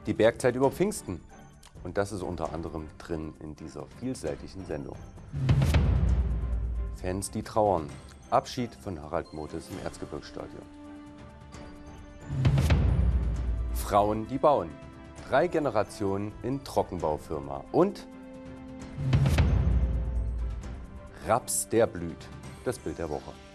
Die Bergzeit über Pfingsten. Und das ist unter anderem drin in dieser vielseitigen Sendung. Fans, die trauern. Abschied von Harald Motes im Erzgebirgsstadion. Frauen, die bauen. 3 Generationen in Trockenbaufirma. Und Raps, der blüht. Das Bild der Woche.